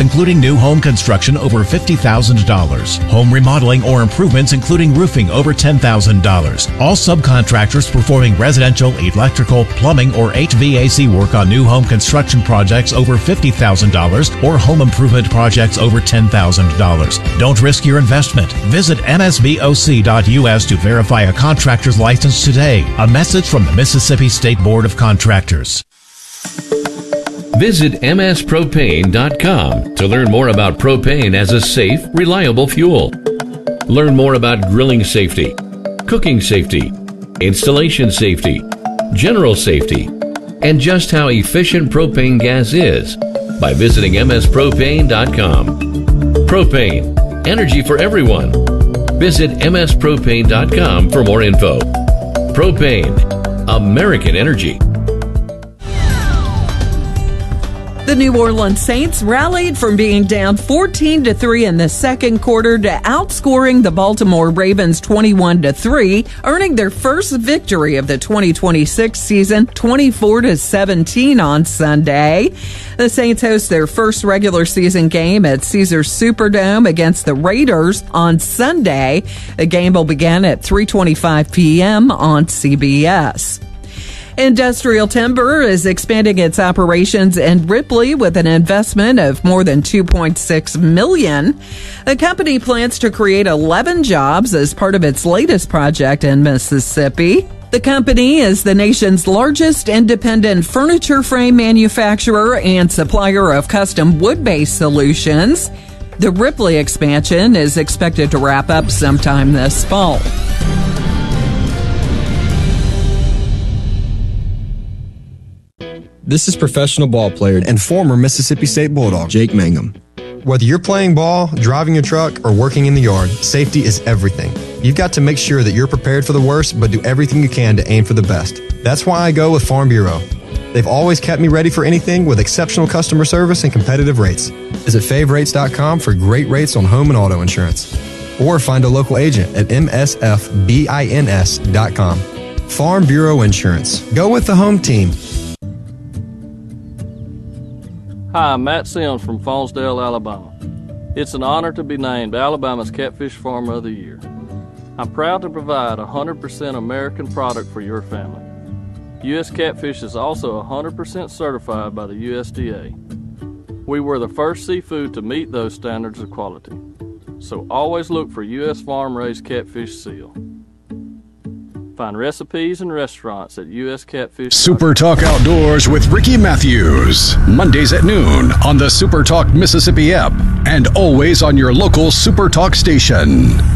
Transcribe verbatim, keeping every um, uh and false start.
including new home construction over fifty thousand dollars. Home remodeling or improvements including roofing over ten thousand dollars. All subcontractors performing residential, electrical, plumbing, or H V A C work on new home construction projects over fifty thousand dollars or home improvement projects over ten thousand dollars. Don't risk your investment. Visit M S B O C dot U S to verify a contractor's license today. A message from the Mississippi State Board of Contractors. Visit M S propane dot com to learn more about propane as a safe, reliable fuel. Learn more about grilling safety, cooking safety, installation safety, general safety, and just how efficient propane gas is by visiting M S propane dot com. Propane, energy for everyone. Visit M S propane dot com for more info. Propane, American energy. The New Orleans Saints rallied from being down fourteen to three in the second quarter to outscoring the Baltimore Ravens twenty-one to three, earning their first victory of the twenty twenty-six season, twenty-four to seventeen on Sunday. The Saints host their first regular season game at Caesars Superdome against the Raiders on Sunday. The game will begin at three twenty-five p.m. on C B S. Industrial Timber is expanding its operations in Ripley with an investment of more than two point six million dollars. The company plans to create eleven jobs as part of its latest project in Mississippi. The company is the nation's largest independent furniture frame manufacturer and supplier of custom wood-based solutions. The Ripley expansion is expected to wrap up sometime this fall. This is professional ball player and former Mississippi State Bulldog, Jake Mangum. Whether you're playing ball, driving your truck, or working in the yard, safety is everything. You've got to make sure that you're prepared for the worst, but do everything you can to aim for the best. That's why I go with Farm Bureau. They've always kept me ready for anything with exceptional customer service and competitive rates. Visit fave rates dot com for great rates on home and auto insurance. Or find a local agent at M S F bins dot com. Farm Bureau Insurance. Go with the home team. Hi, I'm Matt Sims from Faunsdale, Alabama. It's an honor to be named Alabama's Catfish Farmer of the Year. I'm proud to provide a one hundred percent American product for your family. U S Catfish is also one hundred percent certified by the U S D A. We were the first seafood to meet those standards of quality. So always look for U S farm-raised catfish seal. Find recipes and restaurants at U S Catfish. Super Talk Outdoors with Ricky Matthews. Mondays at noon on the Super Talk Mississippi app and always on your local Super Talk station.